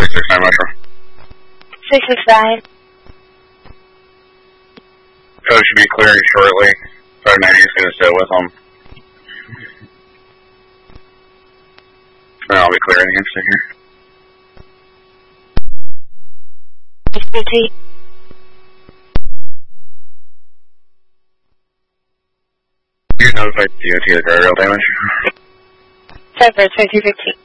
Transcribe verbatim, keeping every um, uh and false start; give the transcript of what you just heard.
six six nine Metro. six six nine. So it should be clearing shortly. five ninety is going to sit with them. And I'll be clearing the instant here. fifty. You notified D O T of the guardrail damage? Cypress fifty fifteen.